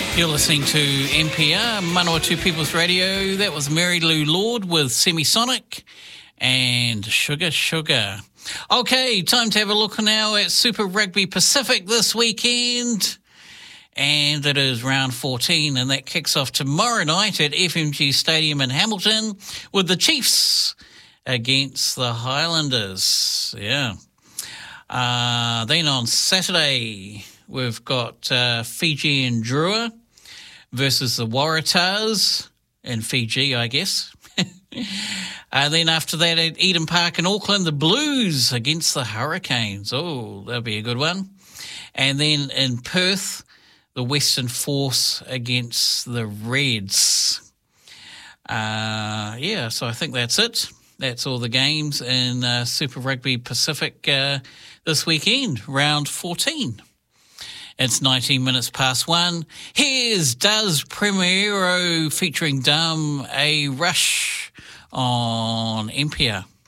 You're listening to NPR, Manawatu People's Radio. That was Mary Lou Lord with Semisonic and Sugar Sugar. Okay, time to have a look now at Super Rugby Pacific this weekend. And it is round 14, and that kicks off tomorrow night at FMG Stadium in Hamilton with the Chiefs against the Highlanders. Yeah. Then on Saturday, we've got Fiji and Drua versus the Waratahs in Fiji, I guess. Then after that at Eden Park in Auckland, the Blues against the Hurricanes. Oh, that'll be a good one. And then in Perth, the Western Force against the Reds. So I think that's it. That's all the games in Super Rugby Pacific this weekend, round 14. It's 19 minutes past 1. Here's Does Primero featuring Dumb A Rush on NPR.